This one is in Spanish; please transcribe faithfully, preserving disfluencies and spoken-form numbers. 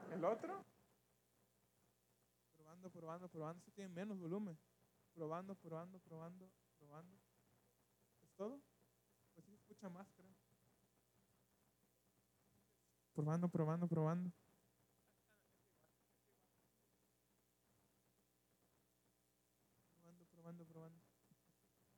¿El otro? Probando, probando, probando. Se tiene menos volumen. Probando, probando, probando, probando. ¿Es todo? Pues sí, escucha más, creo. Probando, probando, probando. Probando, probando, probando.